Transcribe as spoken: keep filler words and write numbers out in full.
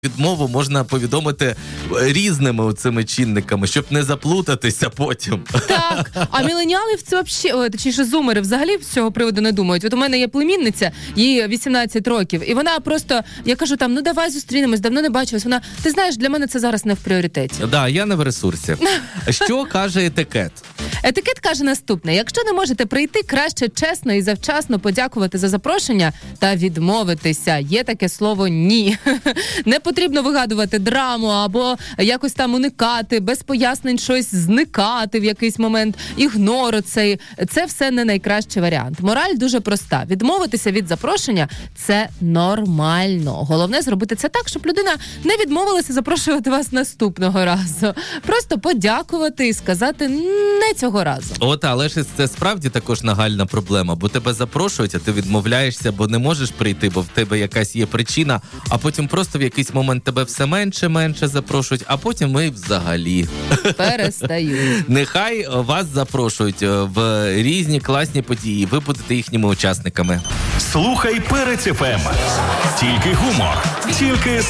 Відмову можна повідомити різними цими чинниками, щоб не заплутатися потім. Так, а міленіали це взагалі, точніше зумери взагалі з цього приводу не думають. От у мене є племінниця, їй вісімнадцять років, і вона просто, я кажу там, ну давай зустрінемось, давно не бачилась. Вона, ти знаєш, для мене це зараз не в пріоритеті. Так, да, я не в ресурсі. Що каже етикет? Етикет каже наступне: якщо не можете прийти, краще чесно і завчасно подякувати за запрошення та відмовитися. Є таке слово «ні». Не потрібно вигадувати драму або якось там уникати, без пояснень щось зникати в якийсь момент, ігнор цей. Це все не найкращий варіант. Мораль дуже проста. Відмовитися від запрошення – це нормально. Головне зробити це так, щоб людина не відмовилася запрошувати вас наступного разу. Просто подякувати і сказати «не цього разу». От, але ж це справді також нагальна проблема, бо тебе запрошують, а ти відмовляєшся, бо не можеш прийти, бо в тебе якась є причина, а потім просто в якийсь момент тебе все менше-менше запрошують, а потім ми взагалі перестають. Нехай вас запрошують в різні класні події, ви будете їхніми учасниками. Слухай Перець еф ем. Тільки гумор, тільки